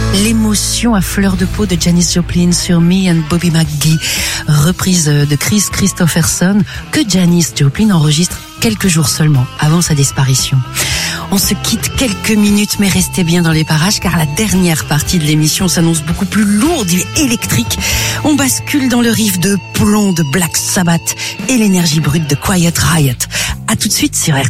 L'émotion à fleur de peau de Janis Joplin sur Me and Bobby McGee, reprise de Chris Christopherson que Janis Joplin enregistre quelques jours seulement avant sa disparition. On se quitte quelques minutes, mais restez bien dans les parages car la dernière partie de l'émission s'annonce beaucoup plus lourde et électrique. On bascule dans le riff de plomb de Black Sabbath et l'énergie brute de Quiet Riot. À tout de suite sur RTL.